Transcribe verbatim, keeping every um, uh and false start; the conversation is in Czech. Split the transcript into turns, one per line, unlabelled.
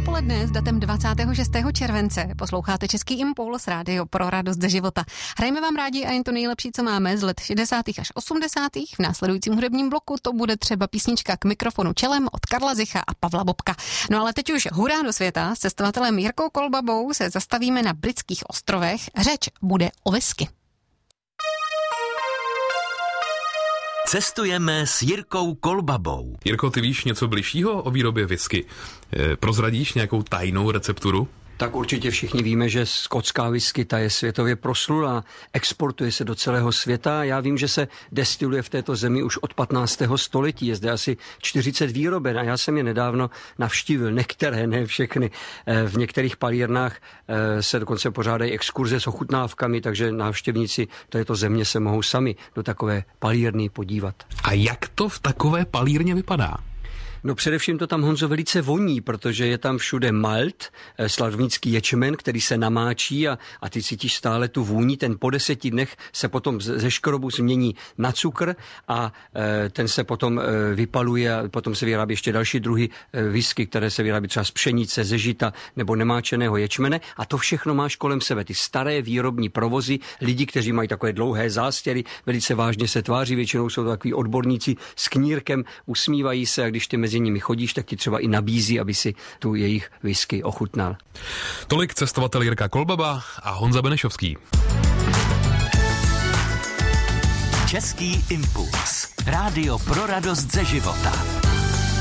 dopoledne s datem dvacátého šestého července. Posloucháte Český impuls, rádio pro radost ze života. Hrajeme vám rádi a jen to nejlepší, co máme z let šedesátých až osmdesátých. V následujícím hudebním bloku to bude třeba písnička K mikrofonu čelem od Karla Zicha a Pavla Bobka. No ale teď už hurá do světa. S cestovatelem Jirkou Kolbabou se zastavíme na Britských ostrovech. Řeč bude o whisky.
Cestujeme s Jirkou Kolbabou.
Jirko, ty víš něco bližšího o výrobě whisky? Prozradíš nějakou tajnou recepturu?
Tak určitě všichni víme, že skotská whisky, ta je světově proslulá, exportuje se do celého světa. Já vím, že se destiluje v této zemi už od patnáctého století. Je zde asi čtyřicet výroben a já jsem je nedávno navštívil. Některé, ne všechny. V některých palírnách se dokonce pořádají exkurze s ochutnávkami, takže návštěvníci této země se mohou sami do takové palírny podívat.
A jak to v takové palírně vypadá?
No především to tam, Honzo, velice voní, protože je tam všude malt, sladovnický ječmen, který se namáčí a, a ty cítíš stále tu vůni. Ten po deseti dnech se potom ze škrobu změní na cukr a e, ten se potom e, vypaluje a potom se vyrábí ještě další druhy e, whisky, které se vyrábí třeba z pšenice, ze žita nebo nemáčeného ječmene a to všechno máš kolem sebe. Ty staré výrobní provozy, lidi, kteří mají takové dlouhé zástěry, velice vážně se tváří, většinou jsou to takový odborníci s knírkem, usmívají se a když ty mezi nimi chodíš, tak ti třeba i nabízí, aby si tu jejich whisky ochutnal.
Tolik cestovatel Jirka Kolbaba a Honza Benešovský.
Český impuls. Rádio pro radost ze života.